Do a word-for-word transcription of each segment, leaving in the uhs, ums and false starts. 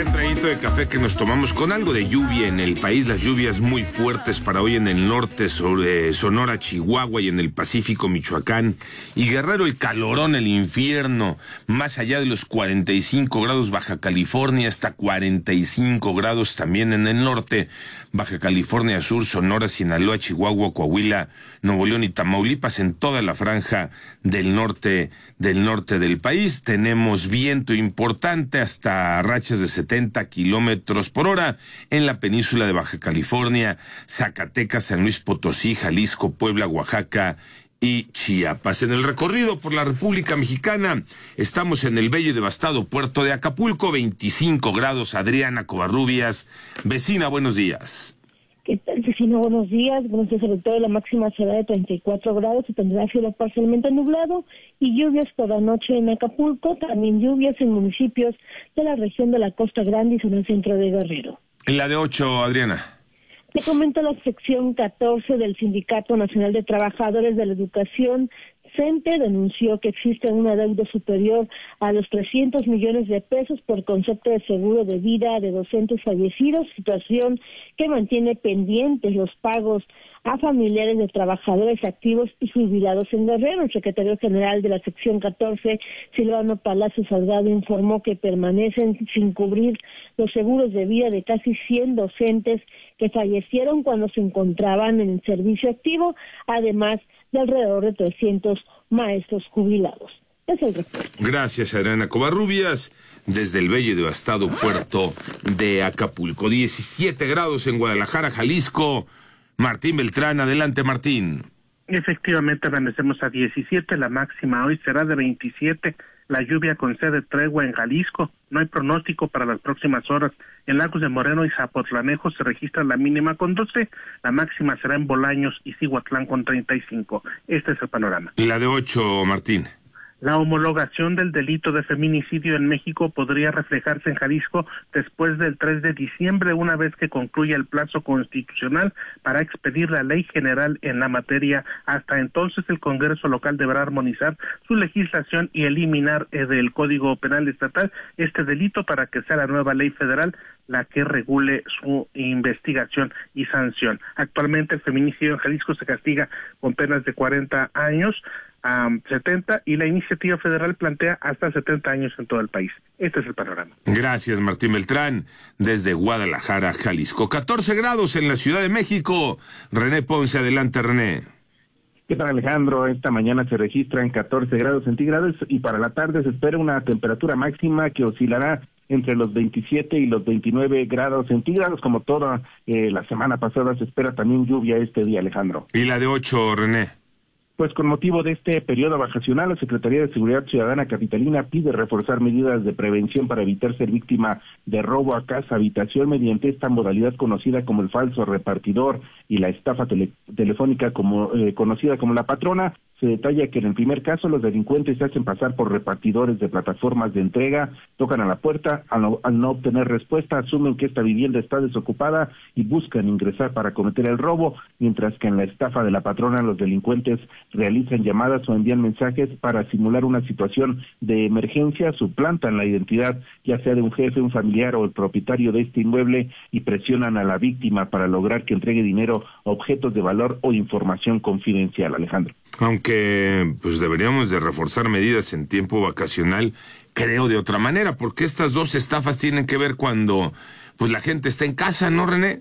primer traguito de café que nos tomamos con algo de lluvia en el país, las lluvias muy fuertes para hoy en el norte, sobre Sonora, Chihuahua y en el Pacífico, Michoacán y Guerrero, el calorón, el infierno, más allá de los cuarenta y cinco grados Baja California, hasta cuarenta y cinco grados también en el norte, Baja California Sur, Sonora, Sinaloa, Chihuahua, Coahuila, Nuevo León y Tamaulipas, en toda la franja del norte del norte del país. Tenemos viento importante hasta rachas de setenta kilómetros por hora en la península de Baja California, Zacatecas, San Luis Potosí, Jalisco, Puebla, Oaxaca y Chiapas. En el recorrido por la República Mexicana, estamos en el bello y devastado puerto de Acapulco, veinticinco grados. Adriana Covarrubias, vecina, buenos días. ¿Qué tal, vecino? Buenos días. Buenos días, sobre todo la máxima será de treinta y cuatro grados y tendrá cielo parcialmente nublado y lluvias toda noche en Acapulco, también lluvias en municipios de la región de la Costa Grande y zona el centro de Guerrero. En la de ocho, Adriana. Te comento la sección catorce del Sindicato Nacional de Trabajadores de la Educación. CENTE denunció que existe una deuda superior a los trescientos millones de pesos por concepto de seguro de vida de docentes fallecidos, situación que mantiene pendientes los pagos a familiares de trabajadores activos y jubilados en Guerrero. El secretario general de la sección catorce, Silvano Palacio Salgado, informó que permanecen sin cubrir los seguros de vida de casi cien docentes que fallecieron cuando se encontraban en el servicio activo, además de alrededor de trescientos maestros jubilados. Es el reporte. Gracias, Adriana Covarrubias, desde el bello y devastado puerto de Acapulco. diecisiete grados en Guadalajara, Jalisco. Martín Beltrán, adelante, Martín. Efectivamente, amanecemos a diecisiete, la máxima hoy será de veintisiete. La lluvia concede tregua en Jalisco, no hay pronóstico para las próximas horas. En Lagos de Moreno y Zapotlanejo se registra la mínima con doce, la máxima será en Bolaños y Cihuatlán con treinta y cinco. Este es el panorama. Y la de ocho, Martín. La homologación del delito de feminicidio en México podría reflejarse en Jalisco después del tres de diciembre, una vez que concluya el plazo constitucional para expedir la ley general en la materia. Hasta entonces, el Congreso local deberá armonizar su legislación y eliminar eh, del Código Penal Estatal este delito para que sea la nueva ley federal la que regule su investigación y sanción. Actualmente el feminicidio en Jalisco se castiga con penas de cuarenta años a setenta y la iniciativa federal plantea hasta setenta años en todo el país. Este es el panorama. Gracias, Martín Beltrán, desde Guadalajara, Jalisco. catorce grados en la Ciudad de México. René Ponce, adelante, René. ¿Qué tal, Alejandro? Esta mañana se registran catorce grados centígrados y para la tarde se espera una temperatura máxima que oscilará entre los veintisiete y los veintinueve grados centígrados. Como toda eh, la semana pasada, se espera también lluvia este día, Alejandro. ¿Y la de ocho, René? Pues con motivo de este periodo vacacional, la Secretaría de Seguridad Ciudadana capitalina pide reforzar medidas de prevención para evitar ser víctima de robo a casa, habitación, mediante esta modalidad conocida como el falso repartidor y la estafa tele, telefónica como eh, conocida como la patrona. Se detalla que en el primer caso los delincuentes se hacen pasar por repartidores de plataformas de entrega, tocan a la puerta, al no, al no obtener respuesta asumen que esta vivienda está desocupada y buscan ingresar para cometer el robo, mientras que en la estafa de la patrona los delincuentes realizan llamadas o envían mensajes para simular una situación de emergencia, suplantan la identidad ya sea de un jefe, un familiar o el propietario de este inmueble y presionan a la víctima para lograr que entregue dinero, objetos de valor o información confidencial, Alejandro. Aunque pues deberíamos de reforzar medidas en tiempo vacacional, creo de otra manera, porque estas dos estafas tienen que ver cuando pues la gente está en casa, ¿no, René?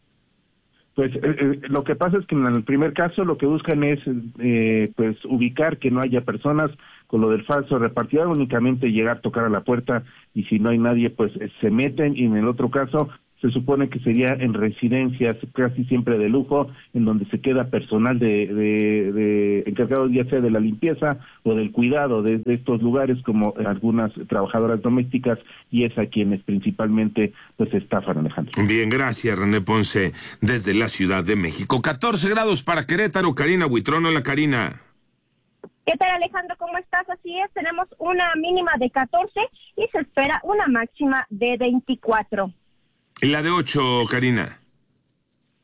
Pues eh, eh, lo que pasa es que en el primer caso lo que buscan es eh, pues ubicar que no haya personas. Con lo del falso repartidor, únicamente llegar, tocar a la puerta y si no hay nadie pues se meten, y en el otro caso se supone que sería en residencias casi siempre de lujo, en donde se queda personal de, de, de encargado ya sea de la limpieza o del cuidado de, de estos lugares, como algunas trabajadoras domésticas, y es a quienes principalmente pues estafan, Alejandro. Bien, gracias, René Ponce, desde la Ciudad de México. catorce grados para Querétaro. Karina Buitrón. Hola, Karina. ¿Qué tal, Alejandro? ¿Cómo estás? Así es, tenemos una mínima de catorce y se espera una máxima de veinticuatro. ¿Y la de ocho, Karina?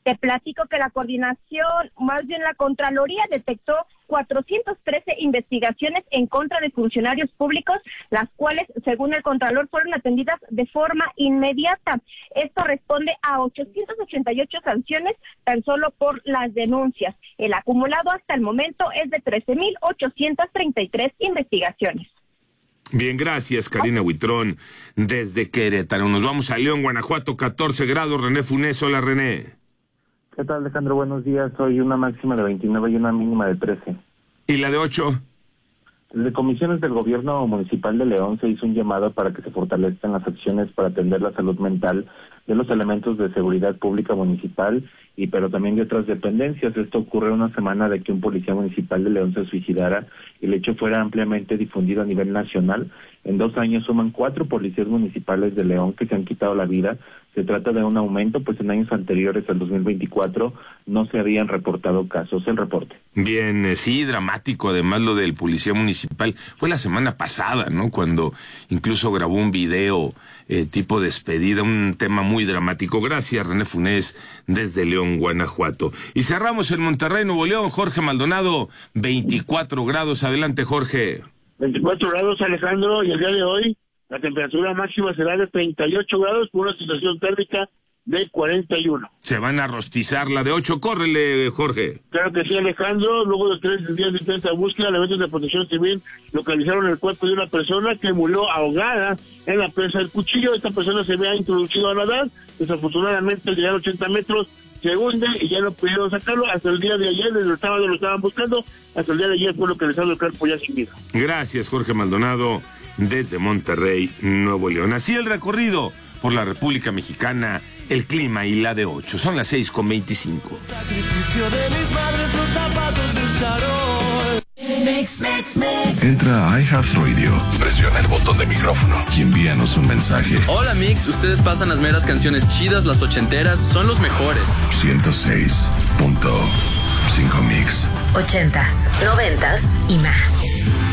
Te platico que la coordinación, más bien la Contraloría, detectó cuatrocientas trece investigaciones en contra de funcionarios públicos, las cuales, según el Contralor, fueron atendidas de forma inmediata. Esto responde a ochocientas ochenta y ocho sanciones tan solo por las denuncias. El acumulado hasta el momento es de trece mil ochocientas treinta y tres investigaciones. Bien, gracias, Karina Huitrón, desde Querétaro. Nos vamos a León, Guanajuato, catorce grados. René Funes, hola, René. ¿Qué tal, Alejandro? Buenos días. Hoy una máxima de veintinueve y una mínima de trece. ¿Y la de ocho? Desde comisiones del Gobierno Municipal de León se hizo un llamado para que se fortalezcan las acciones para atender la salud mental de los elementos de seguridad pública municipal, y pero también de otras dependencias. Esto ocurre una semana de que un policía municipal de León se suicidara y el hecho fuera ampliamente difundido a nivel nacional. En dos años suman cuatro policías municipales de León que se han quitado la vida. Se trata de un aumento, pues en años anteriores al dos mil veinticuatro no se habían reportado casos. El reporte. Bien, eh, sí, dramático además lo del policía municipal. Fue la semana pasada, ¿no? Cuando incluso grabó un video eh, tipo despedida, un tema muy dramático. Gracias, René Funes, desde León, Guanajuato. Y cerramos en Monterrey, Nuevo León. Jorge Maldonado, veinticuatro grados. Adelante, Jorge. veinticuatro grados, Alejandro, y el día de hoy la temperatura máxima será de treinta y ocho grados con una sensación térmica de cuarenta y uno. Se van a rostizar la de ocho. Córrele, Jorge. Claro que sí, Alejandro. Luego de tres días de intensa búsqueda, elementos de protección civil localizaron el cuerpo de una persona que murió ahogada en la presa del Cuchillo. Esta persona se había introducido a nadar. Desafortunadamente, al llegar a ochenta metros, se hunde y ya no pudieron sacarlo. Hasta el día de ayer, desde el sábado lo estaban buscando. Hasta el día de ayer fue localizado el cuerpo ya sin vida. Gracias, Jorge Maldonado, desde Monterrey, Nuevo León. Así el recorrido por la República Mexicana, el clima y la de ocho. Son las seis con veinticinco. Sacrificio de mis madres, los zapatos del charol. Mix, mix, mix. Entra a iHeartRadio, presiona el botón de micrófono y envíanos un mensaje. Hola Mix, ustedes pasan las meras canciones chidas, las ochenteras, son los mejores. ciento seis punto cinco Mix. Ochentas, noventas y más.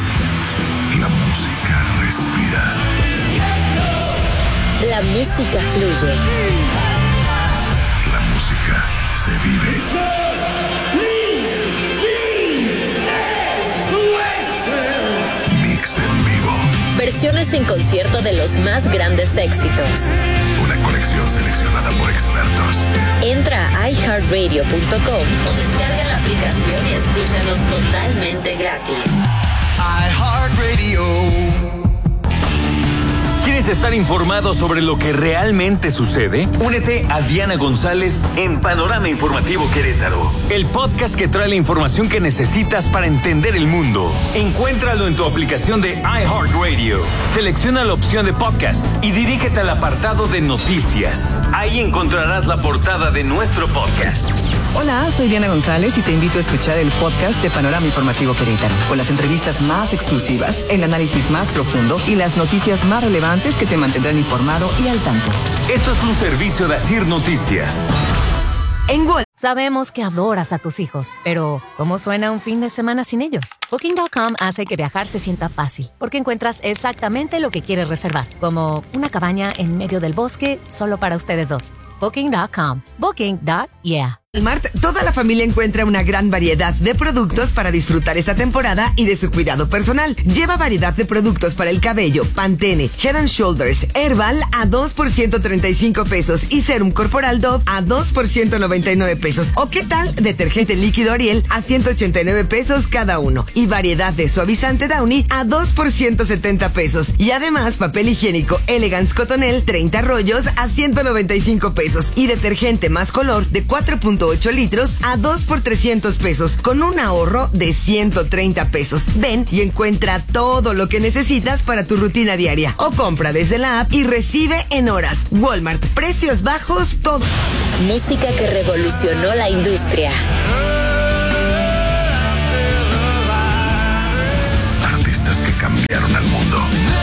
La música respira. La música fluye. La música se vive. Mix en vivo. Versiones en concierto de los más grandes éxitos. Una colección seleccionada por expertos. Entra a i heart radio punto com o descarga la aplicación y escúchanos totalmente gratis. iHeartRadio. ¿Quieres estar informado sobre lo que realmente sucede? Únete a Diana González en Panorama Informativo Querétaro, el podcast que trae la información que necesitas para entender el mundo. Encuéntralo en tu aplicación de iHeartRadio. Selecciona la opción de podcast y dirígete al apartado de noticias. Ahí encontrarás la portada de nuestro podcast. Hola, soy Diana González y te invito a escuchar el podcast de Panorama Informativo Querétaro, con las entrevistas más exclusivas, el análisis más profundo y las noticias más relevantes que te mantendrán informado y al tanto. Esto es un servicio de Asir Noticias. En Wall- Sabemos que adoras a tus hijos, pero ¿cómo suena un fin de semana sin ellos? Booking punto com hace que viajar se sienta fácil, porque encuentras exactamente lo que quieres reservar, como una cabaña en medio del bosque solo para ustedes dos. Booking punto com. Booking. Yeah. Walmart, toda la familia encuentra una gran variedad de productos para disfrutar esta temporada y de su cuidado personal. Lleva variedad de productos para el cabello, Pantene, Head and Shoulders, Herbal a dos por ciento treinta y cinco pesos y Serum Corporal Dove a dos por ciento noventa y nueve pesos. ¿O qué tal detergente líquido Ariel a ciento ochenta y nueve pesos cada uno? Y variedad de suavizante Downy a dos por ciento setenta pesos. Y además papel higiénico Elegance Cotonel treinta rollos a ciento noventa y cinco pesos. Y detergente más color de cuatro punto ocho litros a dos por trescientos pesos, con un ahorro de ciento treinta pesos. Ven y encuentra todo lo que necesitas para tu rutina diaria. O compra desde la app y recibe en horas. Walmart, precios bajos, todo. Música que revolucionó la industria. Artistas que cambiaron al mundo.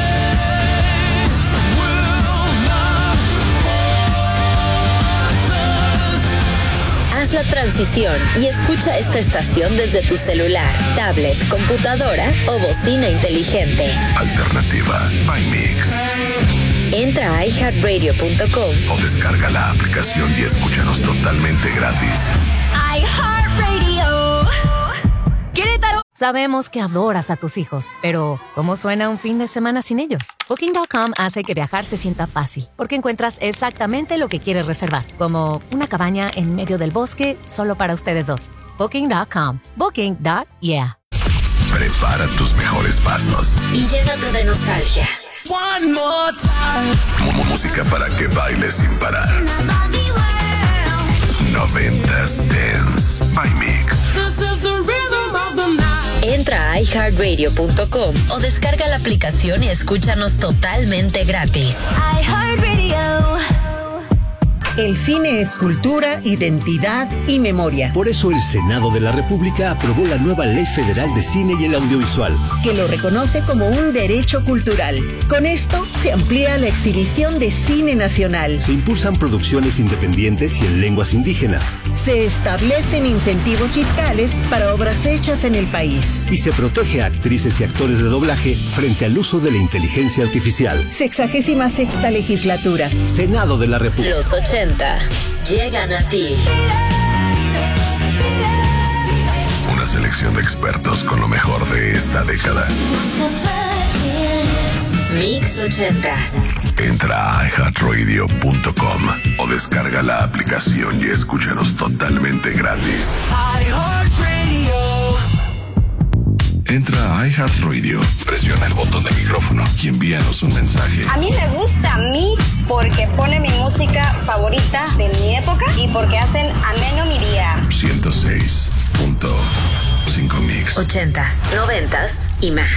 Haz la transición y escucha esta estación desde tu celular, tablet, computadora o bocina inteligente. Alternativa by Mix. Entra a i heart radio punto com o descarga la aplicación y escúchanos totalmente gratis. iHeartRadio. Querétaro. Sabemos que adoras a tus hijos, pero ¿cómo suena un fin de semana sin ellos? Booking punto com hace que viajar se sienta fácil, porque encuentras exactamente lo que quieres reservar, como una cabaña en medio del bosque solo para ustedes dos. Booking punto com. Booking. Yeah. Prepara tus mejores pasos y llénate de nostalgia. One more time. M- música para que bailes sin parar. Noventas Dance by Mix. This is the rhythm of the night. Entra a i heart radio punto com o descarga la aplicación y escúchanos totalmente gratis. iHeartRadio. El cine es cultura, identidad y memoria. Por eso el Senado de la República aprobó la nueva Ley Federal de Cine y el Audiovisual, que lo reconoce como un derecho cultural. Con esto se amplía la exhibición de cine nacional. Se impulsan producciones independientes y en lenguas indígenas. Se establecen incentivos fiscales para obras hechas en el país. Y se protege a actrices y actores de doblaje frente al uso de la inteligencia artificial. Sexagésima sexta legislatura. Senado de la República. Los ochenta llegan a ti. Una selección de expertos con lo mejor de esta década. Mix ochentas. Entra a i heart radio punto com o descarga la aplicación y escúchanos totalmente gratis. iHeartRadio. Entra a iHeartRadio, presiona el botón de micrófono y envíanos un mensaje. A mí me gusta Mix porque pone mi música favorita de mi época y porque hacen ameno mi día. ciento seis punto cinco Mix. Ochentas, noventas y más.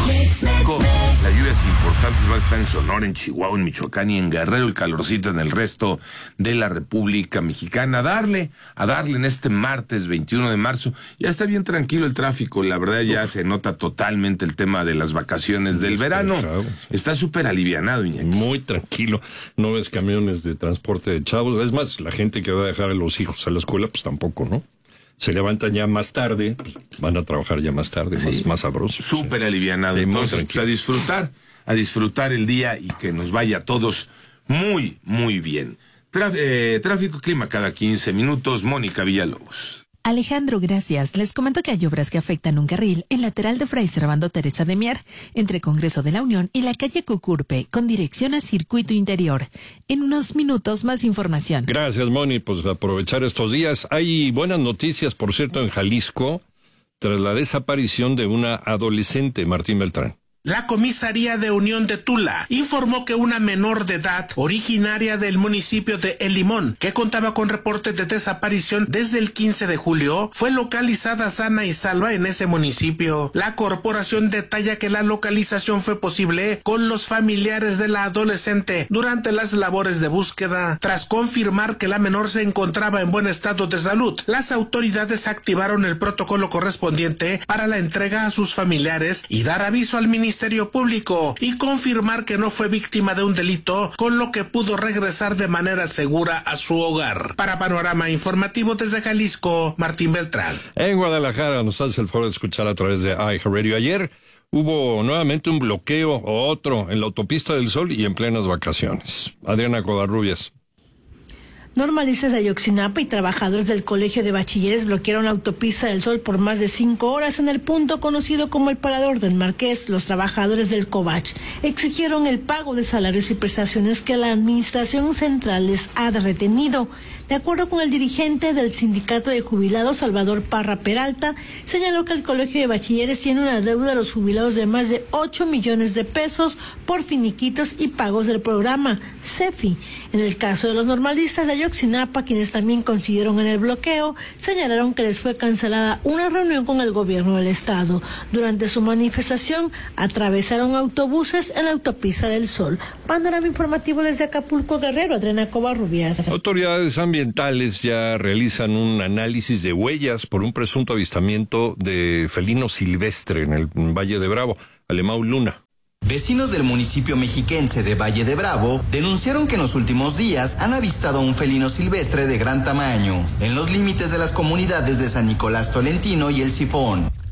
Las lluvias importantes van a estar en Sonora, en Chihuahua, en Michoacán y en Guerrero, el calorcito en el resto de la República Mexicana. A darle, a darle en este martes veintiuno de marzo. Ya está bien tranquilo el tráfico, la verdad ya se nota totalmente el tema de las vacaciones del verano. Está súper alivianado, Iñaki. Muy tranquilo, no ves camiones de transporte de chavos. Es más, la gente que va a dejar a los hijos a la escuela, pues tampoco, ¿no? Se levantan ya más tarde, pues van a trabajar ya más tarde, sí, más, más sabroso. Súper alivianado. Sí, entonces, pues, a disfrutar, a disfrutar el día y que nos vaya a todos muy, muy bien. Traf, eh, tráfico, clima cada quince minutos. Mónica Villalobos. Alejandro, gracias. Les comento que hay obras que afectan un carril en lateral de Fray Servando Teresa de Mier, entre Congreso de la Unión y la calle Cucurpe, con dirección a Circuito Interior. En unos minutos, más información. Gracias, Moni. Pues aprovechar estos días. Hay buenas noticias, por cierto, en Jalisco, tras la desaparición de una adolescente, Martín Beltrán. La comisaría de Unión de Tula informó que una menor de edad originaria del municipio de El Limón, que contaba con reportes de desaparición desde el quince de julio, fue localizada sana y salva en ese municipio. La corporación detalla que la localización fue posible con los familiares de la adolescente durante las labores de búsqueda. Tras confirmar que la menor se encontraba en buen estado de salud, las autoridades activaron el protocolo correspondiente para la entrega a sus familiares y dar aviso al Ministerio Ministerio Público y confirmar que no fue víctima de un delito, con lo que pudo regresar de manera segura a su hogar. Para Panorama Informativo desde Jalisco, Martín Beltrán. En Guadalajara nos hace el favor de escuchar a través de iHeartRadio. Ayer hubo nuevamente un bloqueo o otro en la Autopista del Sol y en plenas vacaciones. Adriana Covarrubias. Normalistas de Ayotzinapa y trabajadores del Colegio de Bachilleres bloquearon la Autopista del Sol por más de cinco horas en el punto conocido como el Parador del Marqués. Los trabajadores del Covach exigieron el pago de salarios y prestaciones que la Administración Central les ha retenido. De acuerdo con el dirigente del Sindicato de Jubilados, Salvador Parra Peralta, señaló que el Colegio de Bachilleres tiene una deuda a los jubilados de más de ocho millones de pesos por finiquitos y pagos del programa CEFI. En el caso de los normalistas de Ayotzinapa, quienes también coincidieron en el bloqueo, señalaron que les fue cancelada una reunión con el gobierno del estado. Durante su manifestación, atravesaron autobuses en la Autopista del Sol. Panorama informativo desde Acapulco, Guerrero, Adriana Covarrubias. Autoridades ambientales ya realizan un análisis de huellas por un presunto avistamiento de felino silvestre en el Valle de Bravo. Alemão Luna. Vecinos del municipio mexiquense de Valle de Bravo denunciaron que en los últimos días han avistado a un felino silvestre de gran tamaño en los límites de las comunidades de San Nicolás Tolentino y El Sifón.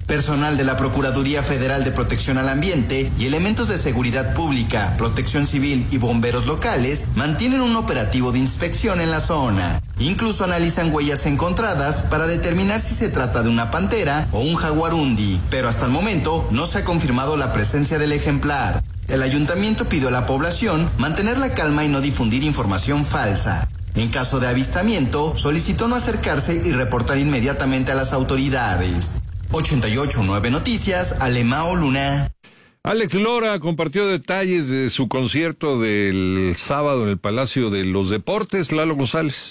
Personal de la Procuraduría Federal de Protección al Ambiente y elementos de seguridad pública, protección civil y bomberos locales mantienen un operativo de inspección en la zona. Incluso analizan huellas encontradas para determinar si se trata de una pantera o un jaguarundi, pero hasta el momento no se ha confirmado la presencia del ejemplar. El ayuntamiento pidió a la población mantener la calma y no difundir información falsa. En caso de avistamiento, solicitó no acercarse y reportar inmediatamente a las autoridades. ochenta y ocho punto nueve Noticias, Alemao Luna. Alex Lora compartió detalles de su concierto del sábado en el Palacio de los Deportes. Lalo González.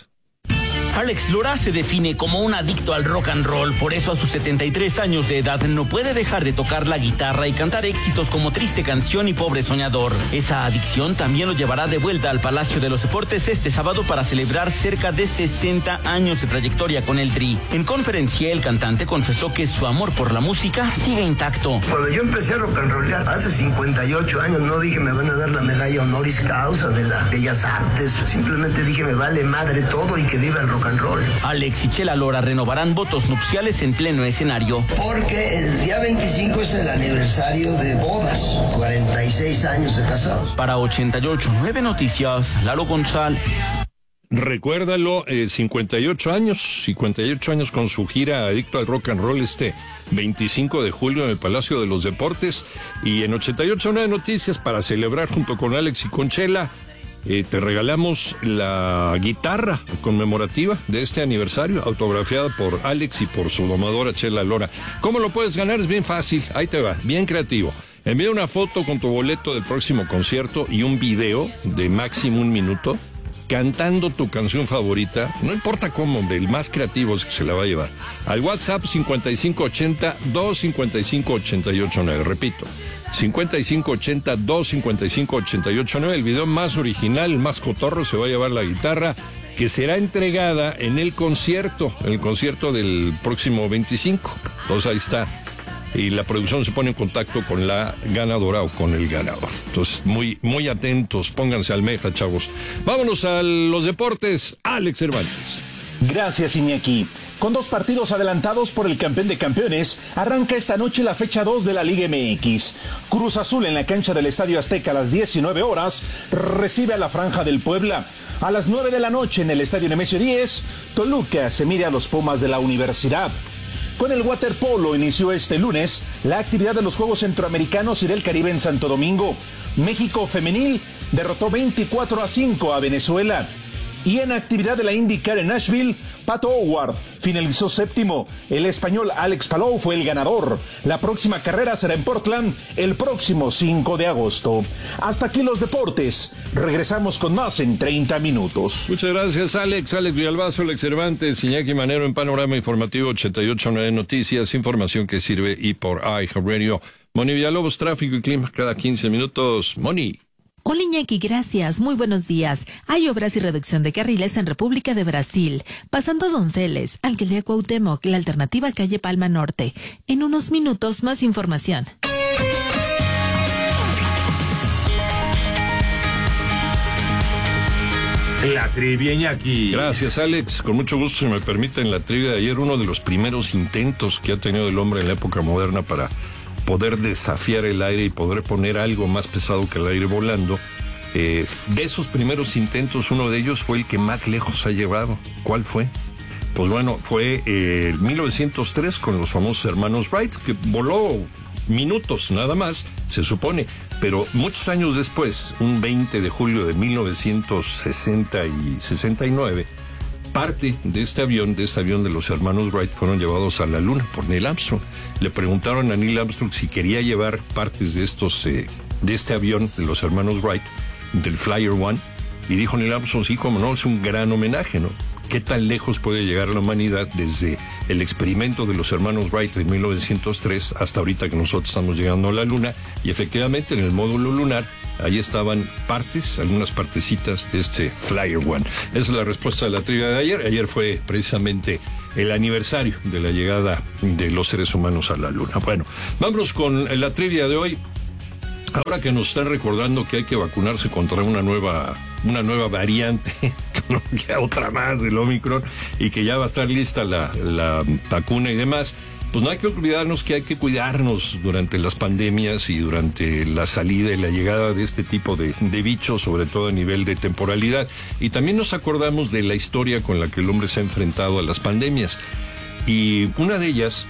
Alex Lora se define como un adicto al rock and roll, por eso a sus setenta y tres años de edad no puede dejar de tocar la guitarra y cantar éxitos como Triste Canción y Pobre Soñador. Esa adicción también lo llevará de vuelta al Palacio de los Deportes este sábado para celebrar cerca de sesenta años de trayectoria con el Tri. En conferencia, el cantante confesó que su amor por la música sigue intacto. Cuando yo empecé a rock and rollar hace cincuenta y ocho años, no dije me van a dar la medalla honoris causa de las Bellas Artes, simplemente dije me vale madre todo y que viva el rock and roll. Alex y Chela Lora renovarán votos nupciales en pleno escenario. Porque el día veinticinco es el aniversario de bodas, cuarenta y seis años de casados. Para ochenta y ocho punto nueve Noticias, Lalo González. Recuérdalo, eh, cincuenta y ocho años, cincuenta y ocho años con su gira Adicto al Rock and Roll este veinticinco de julio en el Palacio de los Deportes. Y en ochenta y ocho punto nueve Noticias, para celebrar junto con Alex y con Chela, Eh, te regalamos la guitarra conmemorativa de este aniversario, autografiada por Alex y por su domadora Chela Lora. ¿Cómo lo puedes ganar? Es bien fácil, ahí te va, bien creativo. Envía una foto con tu boleto del próximo concierto y un video de máximo un minuto cantando tu canción favorita, no importa cómo, el más creativo es que se la va a llevar, al WhatsApp cincuenta y cinco ochenta, dos cincuenta y cinco, ochenta y ocho nueve, repito, cincuenta y cinco ochenta, dos cincuenta y cinco, ochenta y ocho nueve, el video más original, el más cotorro, se va a llevar la guitarra, que será entregada en el concierto, en el concierto del próximo veinticinco, entonces ahí está. Y la producción se pone en contacto con la ganadora o con el ganador. Entonces, muy, muy atentos, pónganse almeja, chavos. Vámonos a los deportes, Alex Cervantes. Gracias, Iñaki. Con dos partidos adelantados por el campeón de campeones, arranca esta noche la fecha dos de la Liga M X. Cruz Azul en la cancha del Estadio Azteca a las diecinueve horas recibe a la Franja del Puebla. A las nueve de la noche en el Estadio Nemesio diez, Toluca se mide a los Pumas de la Universidad. Con el waterpolo inició este lunes la actividad de los Juegos Centroamericanos y del Caribe en Santo Domingo. México femenil derrotó veinticuatro a cinco a Venezuela. Y en actividad de la IndyCar en Nashville, Pato O'Ward finalizó séptimo. El español Alex Palou fue el ganador. La próxima carrera será en Portland el próximo cinco de agosto. Hasta aquí los deportes. Regresamos con más en treinta minutos. Muchas gracias, Alex. Alex Villalbazo, Alex Cervantes, Iñaki Manero en Panorama Informativo ochenta y ocho punto nueve Noticias, información que sirve y por iHeartRadio. Moni Villalobos, tráfico y clima cada quince minutos. Moni. Hola Iñaki, gracias. Muy buenos días. Hay obras y reducción de carriles en República de Brasil. Pasando Donceles, Alcaldía Cuauhtémoc, la alternativa calle Palma Norte. En unos minutos más información. La trivia, Iñaki. Gracias, Alex. Con mucho gusto, si me permiten, la trivia de ayer, uno de los primeros intentos que ha tenido el hombre en la época moderna para poder desafiar el aire y poder poner algo más pesado que el aire volando. Eh, de esos primeros intentos, uno de ellos fue el que más lejos ha llevado. ¿Cuál fue? Pues bueno, fue eh, en mil novecientos tres con los famosos hermanos Wright, que voló minutos nada más, se supone, pero muchos años después, un veinte de julio de mil novecientos sesenta y sesenta y nueve, parte de este avión, de este avión de los hermanos Wright, fueron llevados a la Luna por Neil Armstrong. Le preguntaron a Neil Armstrong si quería llevar partes de estos, eh, de este avión de los hermanos Wright, del Flyer One, y dijo Neil Armstrong, sí, como no, es un gran homenaje, ¿no? ¿Qué tan lejos puede llegar la humanidad desde el experimento de los hermanos Wright en mil novecientos tres hasta ahorita que nosotros estamos llegando a la Luna? Y efectivamente, en el módulo lunar, ahí estaban partes, algunas partecitas de este Flyer One. Esa es la respuesta de la trivia de ayer. Ayer fue precisamente el aniversario de la llegada de los seres humanos a la Luna. Bueno, vámonos con la trivia de hoy. Ahora que nos están recordando que hay que vacunarse contra una nueva, una nueva variante, ya otra más del Omicron, y que ya va a estar lista la, la vacuna y demás, pues no hay que olvidarnos que hay que cuidarnos durante las pandemias y durante la salida y la llegada de este tipo de, de bichos, sobre todo a nivel de temporalidad. Y también nos acordamos de la historia con la que el hombre se ha enfrentado a las pandemias. Y una de ellas,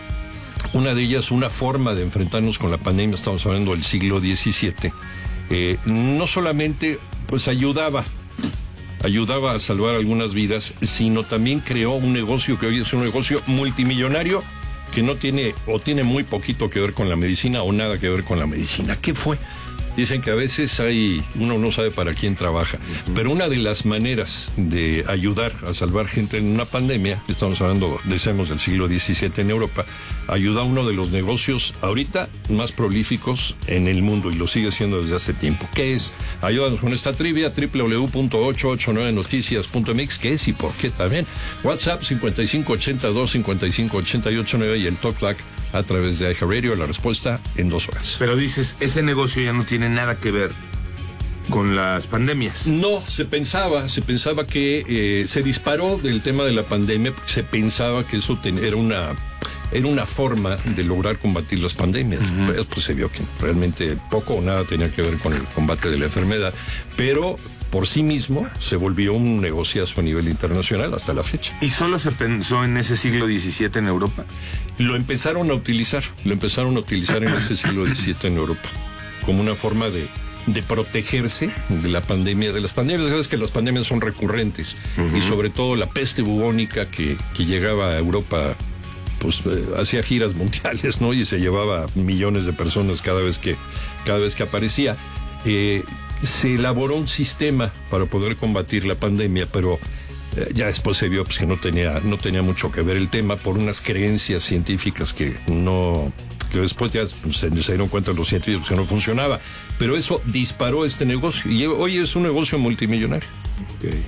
una de ellas, una forma de enfrentarnos con la pandemia, estamos hablando del siglo diecisiete, eh, no solamente pues ayudaba, ayudaba a salvar algunas vidas, sino también creó un negocio que hoy es un negocio multimillonario que no tiene o tiene muy poquito que ver con la medicina o nada que ver con la medicina. ¿Qué fue? Dicen que a veces hay, uno no sabe para quién trabaja, uh-huh. pero una de las maneras de ayudar a salvar gente en una pandemia, estamos hablando, decimos, del siglo diecisiete en Europa, ayuda a uno de los negocios ahorita más prolíficos en el mundo y lo sigue siendo desde hace tiempo. ¿Qué es? Ayúdanos con esta trivia, doble u doble u doble u punto ochocientos ochenta y nueve noticias punto m x. ¿Qué es y por qué también? WhatsApp cincuenta y cinco ochenta y dos cincuenta y cinco ochenta y ocho nueve y el TalkBack a través de iHeartRadio. La respuesta en dos horas. Pero dices, ese negocio ya no tiene nada que ver con las pandemias. No, se pensaba, se pensaba que eh, se disparó del tema de la pandemia porque se pensaba que eso ten, era una era una forma de lograr combatir las pandemias. Uh-huh. Pues, pues se vio que realmente poco o nada tenía que ver con el combate de la enfermedad, pero por sí mismo se volvió un negociazo a nivel internacional hasta la fecha. ¿Y solo se pensó en ese siglo diecisiete en Europa? Lo empezaron a utilizar, lo empezaron a utilizar en ese siglo diecisiete en Europa, como una forma de, de protegerse de la pandemia, de las pandemias. Sabes que las pandemias son recurrentes, uh-huh. y sobre todo la peste bubónica que, que llegaba a Europa, pues eh, hacía giras mundiales, ¿no? Y se llevaba millones de personas cada vez que, cada vez que aparecía. Eh, se elaboró un sistema para poder combatir la pandemia, pero eh, ya después se vio pues, que no tenía, no tenía mucho que ver el tema por unas creencias científicas que no, que después ya se, se dieron cuenta los científicos que no funcionaba. Pero eso disparó este negocio y hoy es un negocio multimillonario. Okay.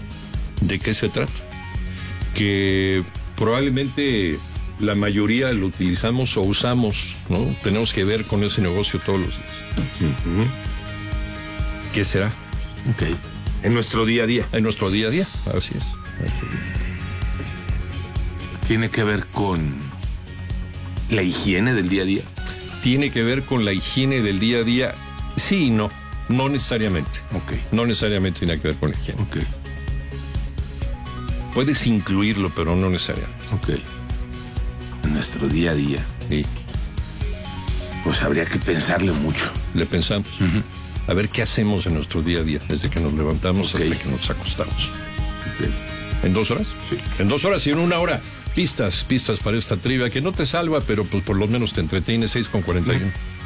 ¿De qué se trata? Que probablemente la mayoría lo utilizamos o usamos, ¿no? Tenemos que ver con ese negocio todos los días. Uh-huh. ¿Qué será? Okay. En nuestro día a día. En nuestro día a día, así es. ¿Tiene que ver con la higiene del día a día? ¿Tiene que ver con la higiene del día a día? Sí y no. No necesariamente. Okay. No necesariamente tiene que ver con la higiene. Okay. Puedes incluirlo, pero no necesariamente. Ok. En nuestro día a día. Sí. Pues habría que pensarle mucho. Le pensamos. Uh-huh. A ver qué hacemos en nuestro día a día, desde que nos levantamos okay. hasta que nos acostamos. Okay. ¿En dos horas? Sí. En dos horas y en una hora. Pistas, pistas para esta trivia que no te salva, pero pues por lo menos te entretiene. Seis con cuarenta y uno.